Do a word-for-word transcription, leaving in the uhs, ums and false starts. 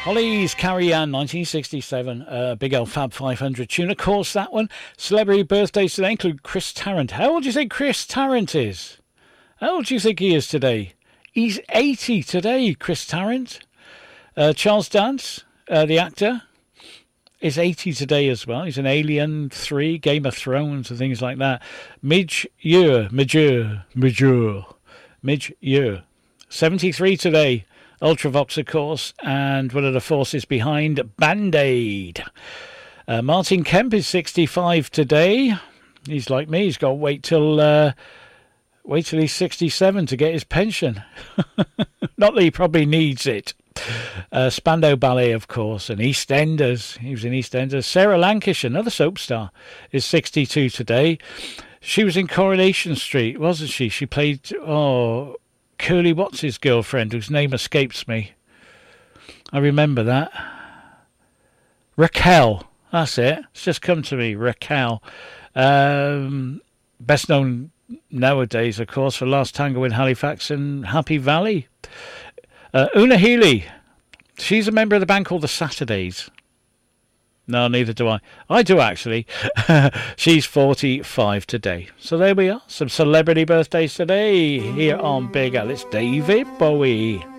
Hollies, Carrie Ann, nineteen sixty-seven. Uh, Big L Fab five hundred tune. Of course, that one. Celebrity birthdays today include Chris Tarrant. How old do you think Chris Tarrant is? How old do you think he is today? He's eighty today, Chris Tarrant. Uh, Charles Dance, uh, the actor, is eighty today as well. He's in Alien three, Game of Thrones and things like that. Midge Ure, Midge Ure, Midge Ure, Midge Ure. seventy-three today. Ultravox, of course, and one of the forces behind Band-Aid. Uh, Martin Kemp is sixty-five today. He's like me. He's got to wait till uh, wait till he's sixty-seven to get his pension. Not that he probably needs it. Uh, Spandau Ballet, of course, and EastEnders. He was in EastEnders. Sarah Lancashire, another soap star, is sixty-two today. She was in Coronation Street, wasn't she? She played... oh. Curly Watts' his girlfriend, whose name escapes me. I remember that. Raquel. That's it. It's just come to me. Raquel. Um, best known nowadays, of course, for Last Tango in Halifax and Happy Valley. Uh, Una Healy. She's a member of the band called The Saturdays. No, neither do I. I do, actually. She's forty-five today. So there we are. Some celebrity birthdays today here on Big Al. It's David Bowie.